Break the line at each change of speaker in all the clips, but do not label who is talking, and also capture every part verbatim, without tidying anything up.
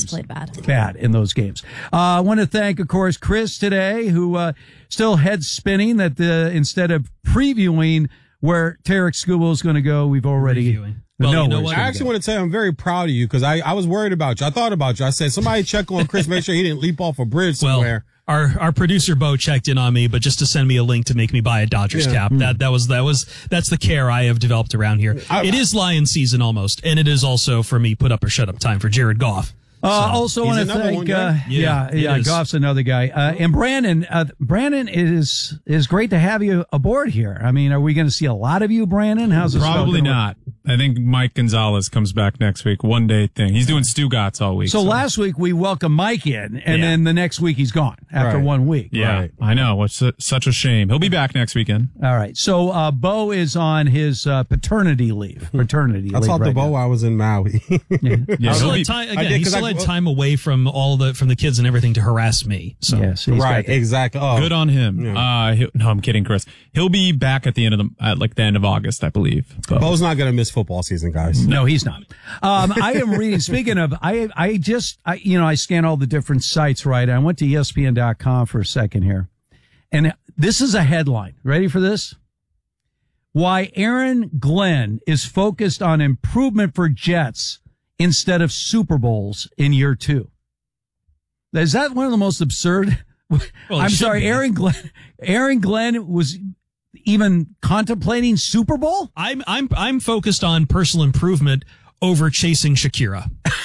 He's played bad.
Bad in those games. Uh, I want to thank, of course, Chris today, who uh, still head spinning that the, instead of previewing where Tarek Skubal is going to go, we've already...
Reviewing. Well,
no,
you know what?
I actually want to tell you I'm very proud of you because I, I was worried about you. I thought about you. I said, somebody check on Chris, make sure he didn't leap off a bridge somewhere.
Well, our our producer Bo checked in on me, but just to send me a link to make me buy a Dodgers
Yeah.
cap.
Mm.
That that was that was that's the care I have developed around here.
I,
it is Lion season almost, and it is also for me put up or shut up time for Jared Goff.
Uh,
So,
also
he's
want to
another
thank,
one guy.
uh,
Yeah,
yeah, yeah,
it is.
Goff's another guy. Uh, and Brandon, uh, Brandon, it is, is great to have you aboard here. I mean, are we going to see a lot of you, Brandon? How's this
Probably
spell gonna
not. I think Mike Gonzalez comes back next week. One day thing. He's doing Stugatz all week.
So, so last week we welcomed Mike in, and
Yeah.
then the next week he's gone after
Right.
one week.
Yeah,
Right.
I know. It's su- such a shame. He'll be back next weekend.
All right. So, uh, Bo is on his uh, paternity leave. Paternity
I
leave.
talked
right
to Bo
now.
while I was in Maui.
Yeah,
He
he'll
still
be-
had time,
I
again,
did,
he
'cause
still
I-
had time away from all the from the kids and everything to harass me. So
Yes. he's
right,
got that.
exactly. Oh,
Good on him.
Yeah.
Uh, he, no, I'm kidding, Chris. He'll be back at the end of the at like the end of August, I believe. But-
Bo's not going to miss football season, guys.
No, he's not. Um, I am reading. Speaking of, I I just I, you know I scan all the different sites. Right, I went to E S P N dot com for a second here, and this is a headline. Ready for this? Why Aaron Glenn is focused on improvement for Jets instead of Super Bowls in year two. Is that one of the most absurd?
Well, it
I'm
should
sorry,
be.
Aaron Glenn. Aaron Glenn was even contemplating Super Bowl.
I'm I'm I'm focused on personal improvement over chasing Shakira.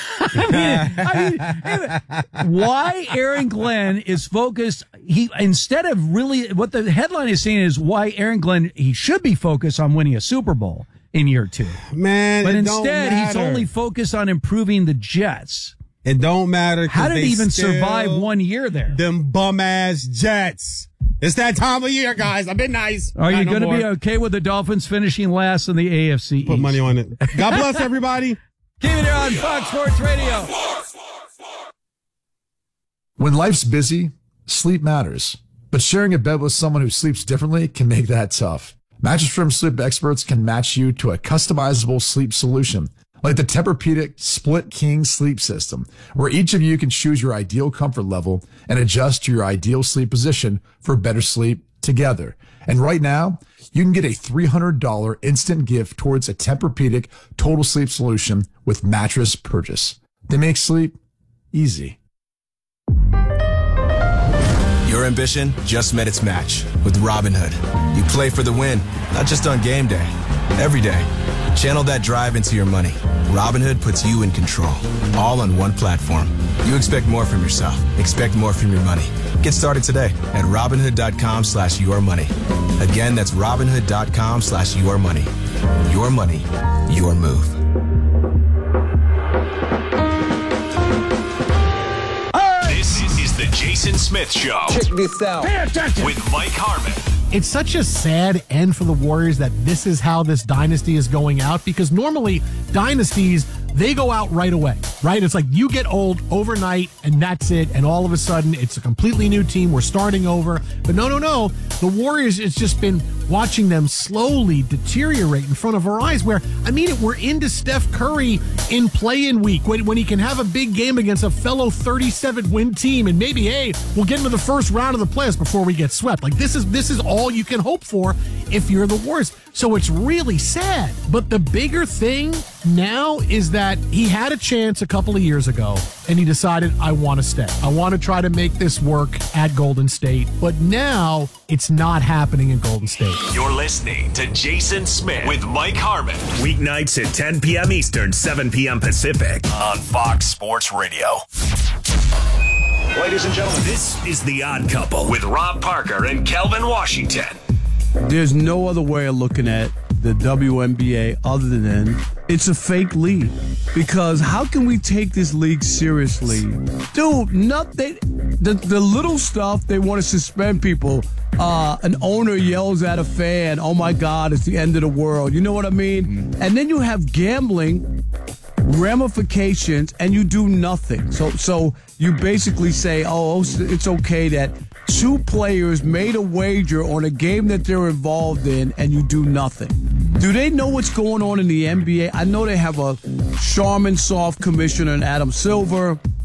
I mean, why Aaron Glenn is focused, he, instead of really, what the headline is saying is why Aaron Glenn, he should be focused on winning a Super Bowl in year two.
Man,
But
it don't
instead, he's
matter.
only focused on improving the Jets.
It don't matter. 'cause
How did
they
he even
still
survive one year there?
Them bum ass Jets. It's that time of year, guys. I've been nice.
Are you
Not no
going to be
more.
okay with the Dolphins finishing last in the A F C East?
Put money on it. God bless everybody.
Keep it here on Fox Sports Radio.
When life's busy, sleep matters. But sharing a bed with someone who sleeps differently can make that tough. Mattress Firm sleep experts can match you to a customizable sleep solution, like the Tempur-Pedic Split King Sleep System, where each of you can choose your ideal comfort level and adjust to your ideal sleep position for better sleep together. And right now, you can get a three hundred dollars instant gift towards a Tempur-Pedic Total Sleep Solution with mattress purchase. They make sleep easy.
Your ambition just met its match with Robinhood. You play for the win, not just on game day, every day. Channel that drive into your money. Robinhood puts you in control, all on one platform. You expect more from yourself. Expect more from your money. Get started today at Robinhood.com slash your money. Again, that's Robinhood.com slash your money. Your money, your move.
This is the Jason Smith Show.
Check this out.
With Mike Harmon.
It's such a sad end for the Warriors that this is how this dynasty is going out, because normally dynasties, they go out right away, right? It's like you get old overnight and that's it. And all of a sudden it's a completely new team. We're starting over. But no, no, no. The Warriors, it's just been watching them slowly deteriorate in front of our eyes where, I mean, we're into Steph Curry in play-in week when, when he can have a big game against a fellow thirty-seven win team. And maybe, hey, we'll get into the first round of the playoffs before we get swept. Like this is, this is all you can hope for if you're the Warriors. So it's really sad. But the bigger thing now is that he had a chance a couple of years ago and he decided, I want to stay. I want to try to make this work at Golden State. But now it's not happening in Golden State.
You're listening to Jason Smith with Mike Harmon. Weeknights at ten p.m. Eastern, seven p.m. Pacific on Fox Sports Radio. Ladies and gentlemen, this is The Odd Couple with Rob Parker and Kelvin Washington.
There's no other way of looking at the W N B A other than it's a fake league. Because how can we take this league seriously? Dude, nothing. The, the little stuff, they want to suspend people. Uh, an owner yells at a fan, oh my God, it's the end of the world. You know what I mean? And then you have gambling ramifications and you do nothing. So, so you basically say, oh, it's okay that two players made a wager on a game that they're involved in and you do nothing. Do they know what's going on in the N B A? I know they have a Charmin Soft commissioner and Adam Silver.